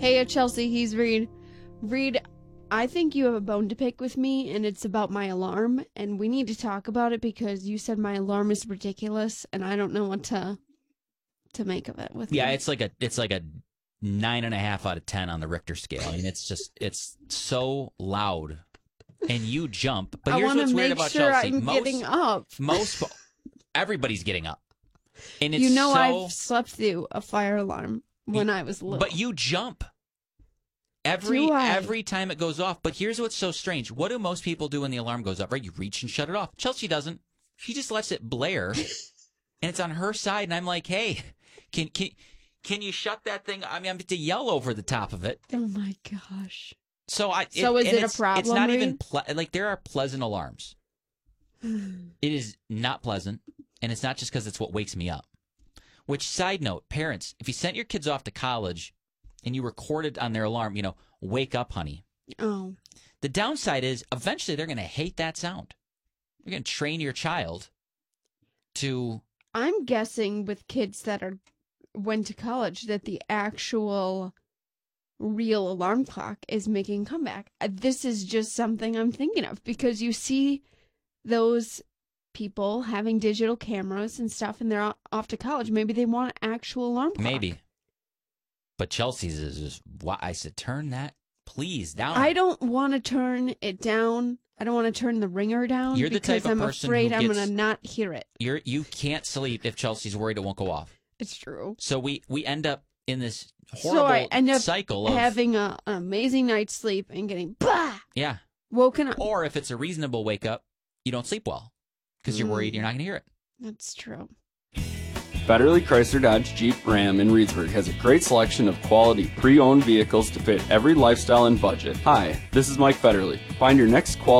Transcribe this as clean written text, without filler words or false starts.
Hey, Chelsea, he's Reed. Reed, I think you have a bone to pick with me, and it's about my alarm, and we need to talk about it because you said my alarm is ridiculous, and I don't know what to make of it with Yeah, me. it's like a 9.5 out of 10 on the Richter scale. I mean, it's so loud, and you jump. But here's what's weird about sure Chelsea. I'm getting up. Everybody's getting up, and it's I've slept through a fire alarm when I was little. But you jump every time it goes off. But here's what's so strange. What do most people do when the alarm goes up? Right, you reach and shut it off. Chelsea doesn't. She just lets it blare, and it's on her side. And I'm like, hey, can you shut that thing? I mean, I'm to yell over the top of it. Oh my gosh. So is it a problem? It's not Reed? even like there are pleasant alarms. It is not pleasant, and it's not just because it's what wakes me up. Which, side note, parents, if you sent your kids off to college and you recorded on their alarm, wake up, honey. Oh. The downside is eventually they're going to hate that sound. You're going to train your child to. I'm guessing with kids that went to college that the actual real alarm clock is making a comeback. This is just something I'm thinking of because you see those people having digital cameras and stuff and they're off to college. Maybe they want an actual alarm clock. Maybe. But Chelsea's is just, I said, turn that, please, down. I don't want to turn it down. I don't want to turn the ringer down. You're the type of person because I'm afraid I'm going to not hear it. You can't sleep if Chelsea's worried it won't go off. It's true. So we end up in this horrible cycle of having an amazing night's sleep and getting woken up. Or if it's a reasonable wake up, you don't sleep well because you're worried you're not going to hear it. That's true. Federally Chrysler Dodge Jeep Ram in Reedsburg has a great selection of quality pre-owned vehicles to fit every lifestyle and budget. Hi, this is Mike Federally. Find your next quality